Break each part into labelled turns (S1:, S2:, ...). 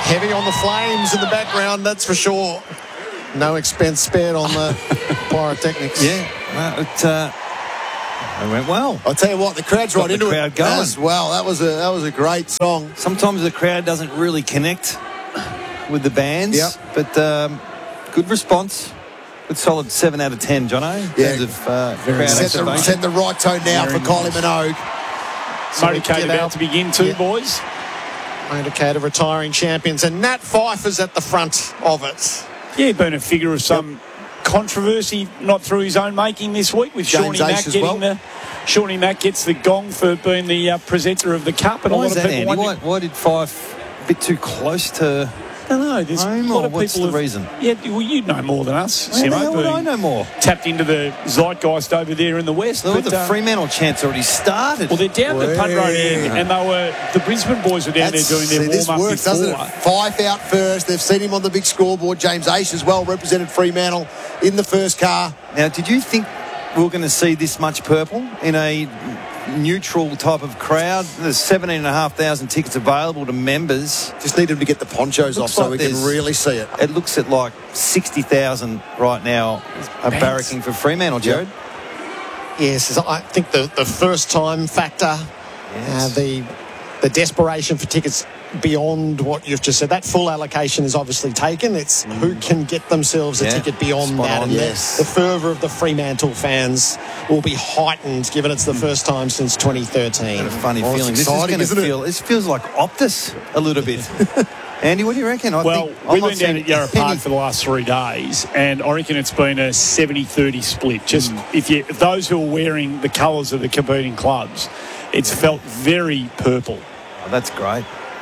S1: Heavy on the flames in the background, that's for sure. No expense spared on the pyrotechnics.
S2: Yeah, well, it went well.
S1: I'll tell you what, the crowd's right into it
S2: going
S1: as well. That was a great song.
S2: Sometimes the crowd doesn't really connect with the bands, but good response. Good solid 7 out of 10, Jono. In terms of crowd
S1: set the right tone now for Kylie Minogue.
S3: Motorcade about to begin too, boys.
S1: Motorcade of retiring champions, and Nat Fyfe is at the front of it.
S3: Yeah, been a figure of some controversy, not through his own making this week, with Shawnee Mack getting Shawnee Mack gets the gong for being the presenter of the cup, and
S2: why
S3: a lot of people
S2: why did Fyfe a bit too close to?
S3: I don't know. There's
S2: a lot of people. What's the reason?
S3: Yeah, well, you know more than us.
S2: How the hell would I know more?
S3: Tapped into the zeitgeist over there in the west.
S2: But the Fremantle chance already started.
S3: Well, they're down the punt road end, and the Brisbane boys were down there doing their warm-up before.
S1: This works, doesn't it? Fyfe out first. They've seen him on the big scoreboard. James Aish as well represented Fremantle in the first car.
S2: Now, did you think we were going to see this much purple in a neutral type of crowd? There's 17,500 tickets available to members.
S1: Just need them to get the ponchos off so we can really see it.
S2: It looks at like 60,000 right now are barracking for Fremantle, Jared.
S1: Yes, I think the first time factor, the desperation for tickets beyond what you've just said. That full allocation is obviously taken. It's who can get themselves a ticket beyond that. And the fervour of the Fremantle fans will be heightened, given it's the first time since 2013.
S2: A funny feeling. This is going to feel. This feels like Optus a little bit. Andy, what do you reckon?
S3: We've been down at Yarra Park for the last 3 days, and I reckon it's been a 70-30 split. Just if those who are wearing the colours of the competing clubs, it's felt very purple.
S2: Oh, that's great.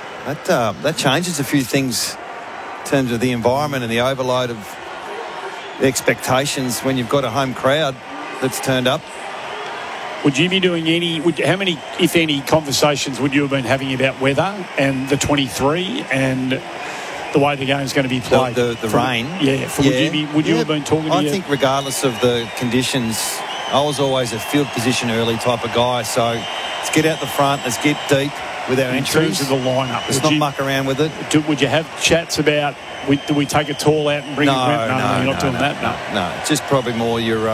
S2: That changes a few things in terms of the environment and the overload of the expectations when you've got a home crowd that's turned up.
S3: Would you be doing how many, if any, conversations would you have been having about weather and the 23 and the way the game's going to be played?
S2: The rain?
S3: Would you have been talking to
S2: I think regardless of the conditions, I was always a field position early type of guy, so let's get out the front, let's get deep with our entries.
S3: In terms of the lineup,
S2: let's not muck around with it.
S3: Would you have chats about, do we take a tall out and bring it?
S2: No,
S3: you're not doing that?
S2: No, it's just probably more your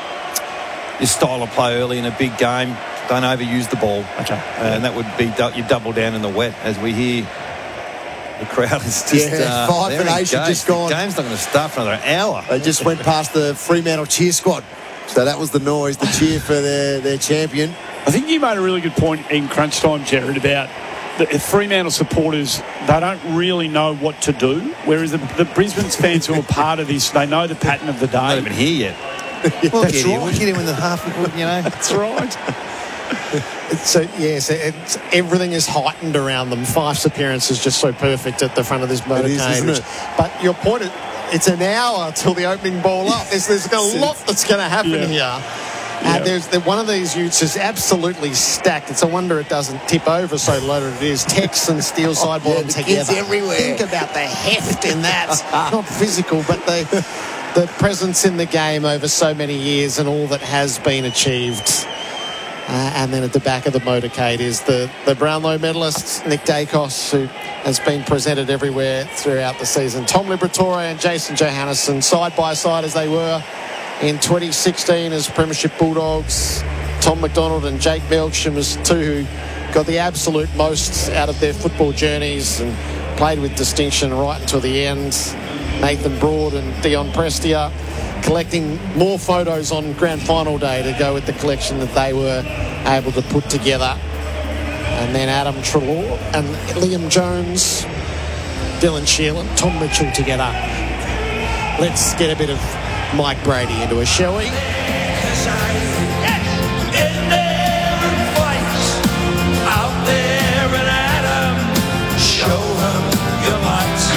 S2: style of play early in a big game. Don't overuse the ball.
S3: Okay.
S2: And that would be you double down in the wet, as we hear the crowd is just
S1: 5 Nation just gone.
S2: The game's not going to start for another hour.
S1: They just went past the Fremantle cheer squad. So that was the noise, the cheer for their champion.
S3: I think you made a really good point in crunch time, Jared, about the Fremantle supporters. They don't really know what to do, whereas the Brisbane fans who are part of this, they know the pattern of the day.
S2: Not even here yet. We'll get him in the half,
S3: That's right.
S1: Everything is heightened around them. Fife's appearance is just so perfect at the front of this motorcade.
S2: Isn't it?
S1: But your point, it's an hour till the opening ball up. There's a lot that's going to happen here. And one of these utes is absolutely stacked. It's a wonder it doesn't tip over, so loaded it is. Tex and steel sideboard together.
S2: Everywhere.
S1: Think about the heft in that. Not physical, but the presence in the game over so many years and all that has been achieved. And then at the back of the motorcade is the Brownlow medalist, Nick Dacos, who has been presented everywhere throughout the season. Tom Liberatore and Jason Johannesson, side by side as they were in 2016 as Premiership Bulldogs. Tom McDonald and Jake Melksham as two who got the absolute most out of their football journeys and played with distinction right until the end. Nathan Broad and Dion Prestia collecting more photos on grand final day to go with the collection that they were able to put together. And then Adam Treloar and Liam Jones, Dylan Sheehan, Tom Mitchell together. Let's get a bit of Mike Brady into us, shall we?